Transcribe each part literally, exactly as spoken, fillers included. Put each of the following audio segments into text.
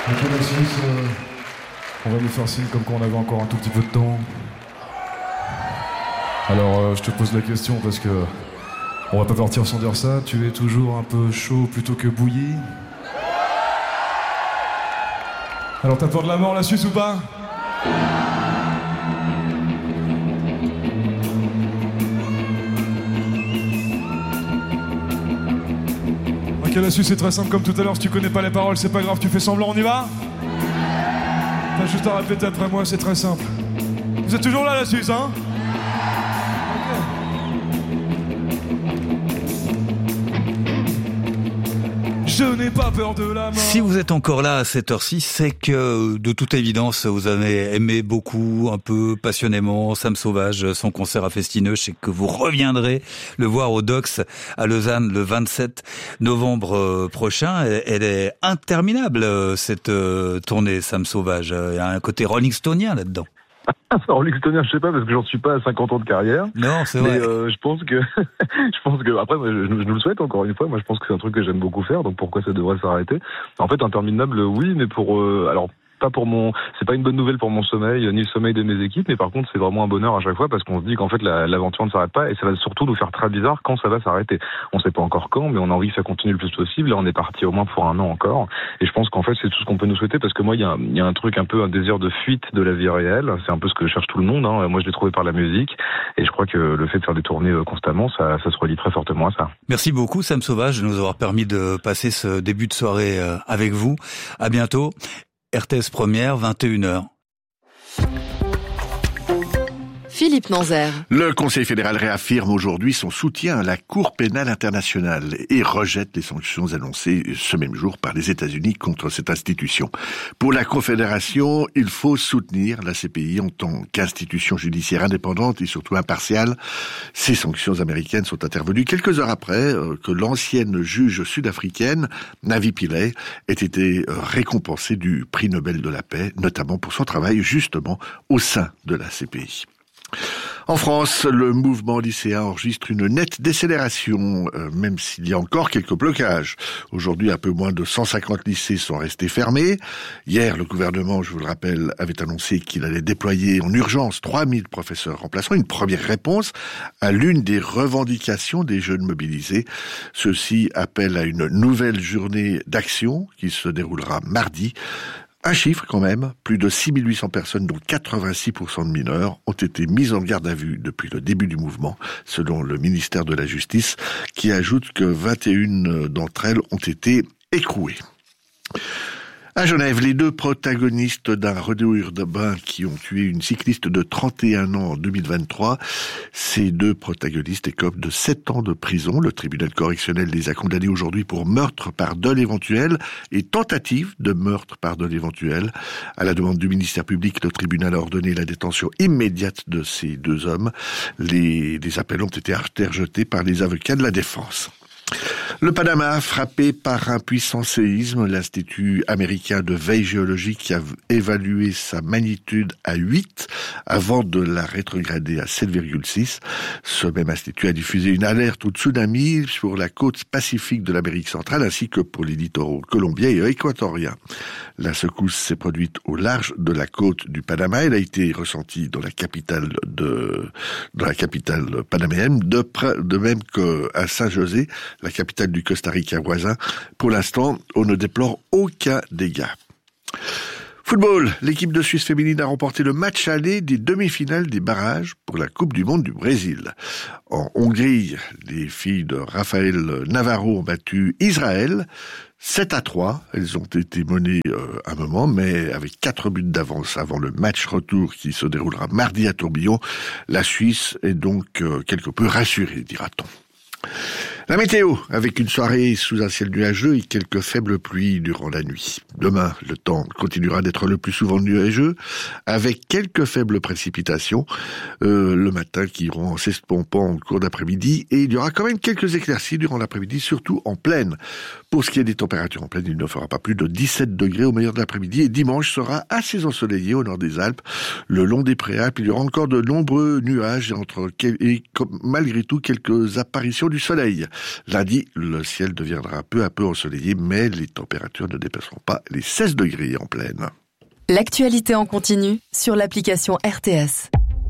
Ok, la Suisse, euh, on va nous faire signe comme qu'on avait encore un tout petit peu de temps. Alors, euh, je te pose la question parce que on va pas partir sans dire ça. Tu es toujours un peu chaud plutôt que bouilli. Alors, t'as peur de la mort, la Suisse, ou pas ? Ok, la Suisse, c'est très simple comme tout à l'heure. Si tu connais pas les paroles, c'est pas grave, tu fais semblant, on y va ? T'as juste à répéter après moi, c'est très simple. Vous êtes toujours là, la Suisse, hein ? Je n'ai pas peur de la mort. Si vous êtes encore là à cette heure-ci, c'est que, de toute évidence, vous avez aimé beaucoup, un peu passionnément, Sam Sauvage, son concert à Festineuch, et que vous reviendrez le voir au Dox à Lausanne le vingt-sept novembre prochain. Elle est interminable, cette tournée Sam Sauvage. Il y a un côté Rolling Stonien là-dedans. Rolling Stonien, je sais pas, parce que j'en suis pas à cinquante ans de carrière. Non, c'est vrai. Mais euh, je pense que, je pense que, après, je, je nous le souhaite encore une fois. Moi, je pense que c'est un truc que j'aime beaucoup faire, donc pourquoi ça devrait s'arrêter ? En fait, interminable, oui, mais pour, euh, alors, pas pour mon, c'est pas une bonne nouvelle pour mon sommeil, ni le sommeil de mes équipes, mais par contre, c'est vraiment un bonheur à chaque fois parce qu'on se dit qu'en fait, la, l'aventure ne s'arrête pas et ça va surtout nous faire très bizarre quand ça va s'arrêter. On sait pas encore quand, mais on a envie que ça continue le plus possible. Là, on est parti au moins pour un an encore. Et je pense qu'en fait, c'est tout ce qu'on peut nous souhaiter parce que moi, il y a, il y a un truc un peu, un désir de fuite de la vie réelle. C'est un peu ce que cherche tout le monde, hein. Moi, je l'ai trouvé par la musique et je crois que le fait de faire des tournées constamment, ça, ça se relie très fortement à ça. Merci beaucoup, Sam Sauvage, de nous avoir permis de passer ce début de soirée avec vous. À bientôt. R T S Première, vingt et une heures. Philippe Manzer. Le Conseil fédéral réaffirme aujourd'hui son soutien à la Cour pénale internationale et rejette les sanctions annoncées ce même jour par les États-Unis contre cette institution. Pour la Confédération, il faut soutenir la C P I en tant qu'institution judiciaire indépendante et surtout impartiale. Ces sanctions américaines sont intervenues quelques heures après que l'ancienne juge sud-africaine, Navi Pillay, ait été récompensée du prix Nobel de la paix, notamment pour son travail justement au sein de la C P I. En France, le mouvement lycéen enregistre une nette décélération, euh, même s'il y a encore quelques blocages. Aujourd'hui, un peu moins de cent cinquante lycées sont restés fermés. Hier, le gouvernement, je vous le rappelle, avait annoncé qu'il allait déployer en urgence trois mille professeurs remplaçants, une première réponse à l'une des revendications des jeunes mobilisés. Ceux-ci appellent à une nouvelle journée d'action qui se déroulera mardi. Un chiffre quand même, plus de six mille huit cents personnes, dont quatre-vingt-six pour cent de mineurs, ont été mises en garde à vue depuis le début du mouvement, selon le ministère de la Justice, qui ajoute que vingt et une d'entre elles ont été écrouées. À Genève, les deux protagonistes d'un rodéo urbain qui ont tué une cycliste de trente et un ans en deux mille vingt-trois, ces deux protagonistes écopent de sept ans de prison. Le tribunal correctionnel les a condamnés aujourd'hui pour meurtre par dol éventuel et tentative de meurtre par dol éventuel. À la demande du ministère public, le tribunal a ordonné la détention immédiate de ces deux hommes. Les, les appels ont été rejetés par les avocats de la défense. Le Panama, frappé par un puissant séisme, l'Institut américain de veille géologique a évalué sa magnitude à huit avant de la rétrograder à sept virgule six. Ce même institut a diffusé une alerte au tsunami sur la côte pacifique de l'Amérique centrale ainsi que pour les littoraux colombiens et équatoriens. La secousse s'est produite au large de la côte du Panama. Elle a été ressentie dans la capitale de, dans la capitale panaméenne, de, de même qu'à Saint-José, la capitale du Costa Rica voisin. Pour l'instant, on ne déplore aucun dégât. Football, l'équipe de Suisse féminine a remporté le match aller des demi-finales des barrages pour la Coupe du Monde du Brésil. En Hongrie, les filles de Rafael Navarro ont battu Israël sept à trois. Elles ont été menées euh, un moment, mais avec quatre buts d'avance avant le match retour qui se déroulera mardi à Tourbillon. La Suisse est donc euh, quelque peu rassurée, dira-t-on. La météo, avec une soirée sous un ciel nuageux et quelques faibles pluies durant la nuit. Demain, le temps continuera d'être le plus souvent nuageux, avec quelques faibles précipitations euh, le matin qui iront en s'estompant au cours d'après-midi. Et il y aura quand même quelques éclaircies durant l'après-midi, surtout en plaine. Pour ce qui est des températures en plaine, il ne fera pas plus de dix-sept degrés au meilleur de l'après-midi. Et dimanche sera assez ensoleillé au nord des Alpes. Le long des Préalpes, il y aura encore de nombreux nuages, entre, et malgré tout quelques apparitions du soleil. Lundi, le ciel deviendra peu à peu ensoleillé, mais les températures ne dépasseront pas les seize degrés en pleine. L'actualité en continu sur l'application R T S.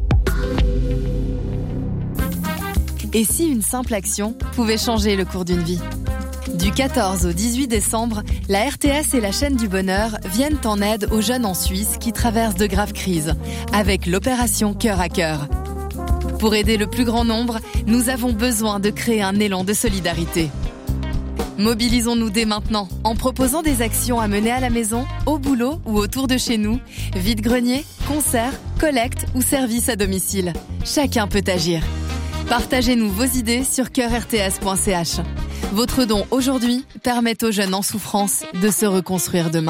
Et si une simple action pouvait changer le cours d'une vie ? Du quatorze au dix-huit décembre, la R T S et la chaîne du bonheur viennent en aide aux jeunes en Suisse qui traversent de graves crises, avec l'opération Cœur à Cœur. Pour aider le plus grand nombre, nous avons besoin de créer un élan de solidarité. Mobilisons-nous dès maintenant en proposant des actions à mener à la maison, au boulot ou autour de chez nous, vide-grenier, concerts, collectes ou services à domicile. Chacun peut agir. Partagez-nous vos idées sur cœur r t s point c h. Votre don aujourd'hui permet aux jeunes en souffrance de se reconstruire demain.